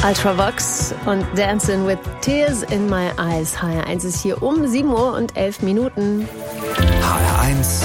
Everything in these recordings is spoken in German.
Ultravox und Dancing with Tears in My Eyes. HR1 ist hier um 7:11 Uhr. HR1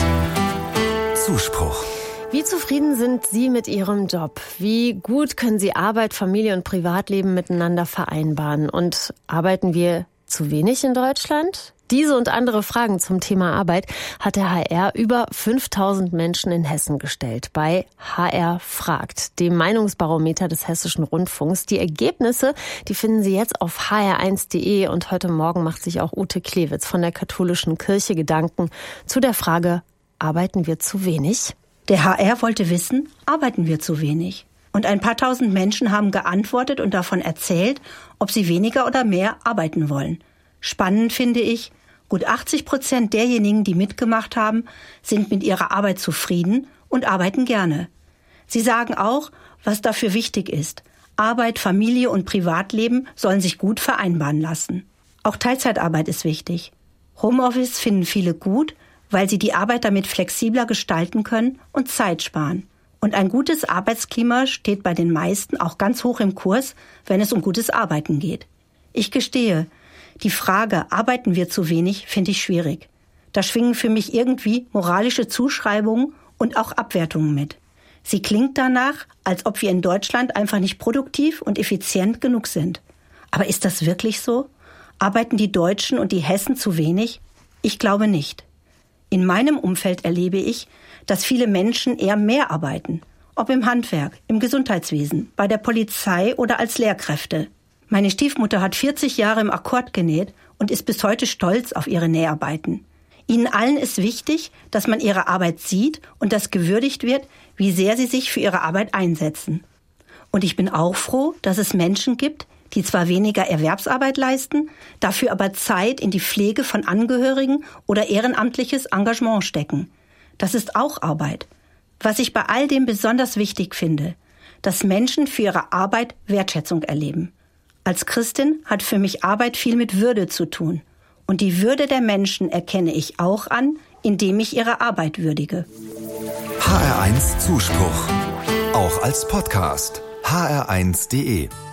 Zuspruch. Wie zufrieden sind Sie mit Ihrem Job? Wie gut können Sie Arbeit, Familie und Privatleben miteinander vereinbaren? Und arbeiten wir zu wenig in Deutschland? Diese und andere Fragen zum Thema Arbeit hat der HR über 5000 Menschen in Hessen gestellt bei HR fragt, dem Meinungsbarometer des Hessischen Rundfunks. Die Ergebnisse, die finden Sie jetzt auf hr1.de und heute Morgen macht sich auch Ute Klewitz von der Katholischen Kirche Gedanken zu der Frage, arbeiten wir zu wenig? Der HR wollte wissen, arbeiten wir zu wenig? Und ein paar tausend Menschen haben geantwortet und davon erzählt, ob sie weniger oder mehr arbeiten wollen. Spannend finde ich, gut 80% derjenigen, die mitgemacht haben, sind mit ihrer Arbeit zufrieden und arbeiten gerne. Sie sagen auch, was dafür wichtig ist. Arbeit, Familie und Privatleben sollen sich gut vereinbaren lassen. Auch Teilzeitarbeit ist wichtig. Homeoffice finden viele gut, weil sie die Arbeit damit flexibler gestalten können und Zeit sparen. Und ein gutes Arbeitsklima steht bei den meisten auch ganz hoch im Kurs, wenn es um gutes Arbeiten geht. Ich gestehe, die Frage, arbeiten wir zu wenig, finde ich schwierig. Da schwingen für mich irgendwie moralische Zuschreibungen und auch Abwertungen mit. Sie klingt danach, als ob wir in Deutschland einfach nicht produktiv und effizient genug sind. Aber ist das wirklich so? Arbeiten die Deutschen und die Hessen zu wenig? Ich glaube nicht. In meinem Umfeld erlebe ich, dass viele Menschen eher mehr arbeiten. Ob im Handwerk, im Gesundheitswesen, bei der Polizei oder als Lehrkräfte. Meine Stiefmutter hat 40 Jahre im Akkord genäht und ist bis heute stolz auf ihre Näharbeiten. Ihnen allen ist wichtig, dass man ihre Arbeit sieht und dass gewürdigt wird, wie sehr sie sich für ihre Arbeit einsetzen. Und ich bin auch froh, dass es Menschen gibt, die zwar weniger Erwerbsarbeit leisten, dafür aber Zeit in die Pflege von Angehörigen oder ehrenamtliches Engagement stecken. Das ist auch Arbeit. Was ich bei all dem besonders wichtig finde, dass Menschen für ihre Arbeit Wertschätzung erleben. Als Christin hat für mich Arbeit viel mit Würde zu tun. Und die Würde der Menschen erkenne ich auch an, indem ich ihre Arbeit würdige. HR1 Zuspruch. Auch als Podcast. hr1.de